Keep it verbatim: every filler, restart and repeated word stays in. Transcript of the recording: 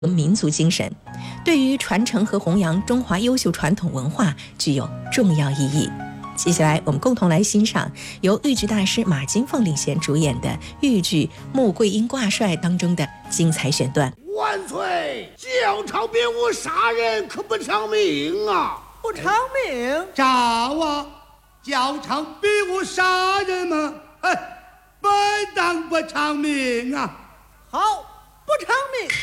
民族精神，对于传承和弘扬中华优秀传统文化具有重要意义。接下来我们共同来欣赏由豫剧大师马金凤领衔主演的豫剧《穆桂英挂帅》当中的精彩选段。 万岁！教场别无杀人，可不偿命啊！ 不偿命？ 赵啊！教场别无杀人吗？哎，本当不偿命啊！ 好，不偿命。